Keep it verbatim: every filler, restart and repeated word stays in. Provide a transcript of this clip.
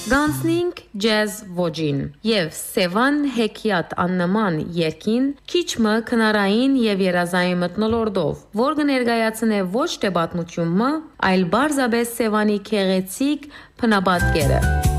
Գանցնինք ջազ ոճին եւ Սևան հեքիաթ աննման երգին քիչմը քնարային եւ երազային մթնոլորտով, որ կներկայացնե ոչ թե պատմությունը, այլ բարձաբես Սևանի քեղեցիկ բնապատկերը։